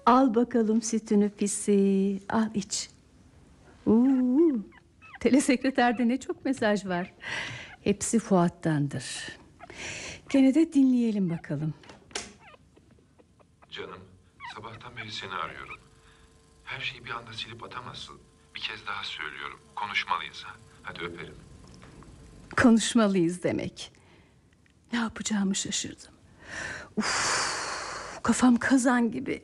Al bakalım sütünü pisi. Al iç. Telesekreterde ne çok mesaj var. Hepsi Fuat'tandır. Gene de dinleyelim bakalım. Canım, sabahtan beri seni arıyorum. Her şeyi bir anda silip atamazsın. Bir kez daha söylüyorum. Konuşmalıyız. Hadi öperim. Konuşmalıyız demek. Ne yapacağımı şaşırdım. Kafam kazan gibi.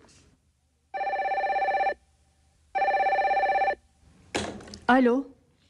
Alo.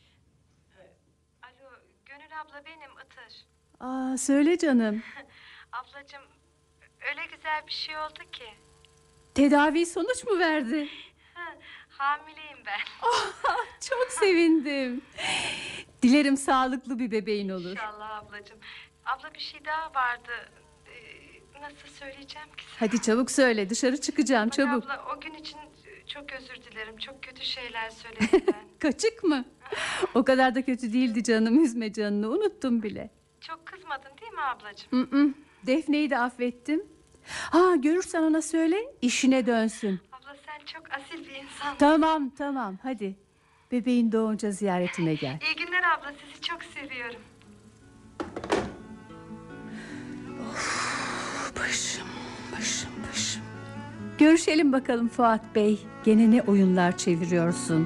Alo, Gönül abla benim Itır. Söyle canım. Ablacığım öyle güzel bir şey oldu ki. Tedavi sonuç mu verdi? Hamileyim ben. Çok sevindim. Dilerim sağlıklı bir bebeğin olur. İnşallah ablacığım. Abla bir şey daha vardı. Nasıl söyleyeceğim ki sana? Hadi çabuk söyle, dışarı çıkacağım, Bak çabuk. abla o gün için çok özür dilerim. Çok kötü şeyler söyledim ben. Kaçık mı? O kadar da kötü değildi canım, üzme canını, unuttum bile. Çok kızmadın değil mi ablacığım? Defne'yi de affettim. Görürsen ona söyle, işine dönsün. Abla sen çok asil bir insansın. Tamam hadi. Bebeğin doğunca ziyaretime gel. İyi günler abla, sizi çok seviyorum. Başım. Görüşelim bakalım Fuat Bey. Gene ne oyunlar çeviriyorsun?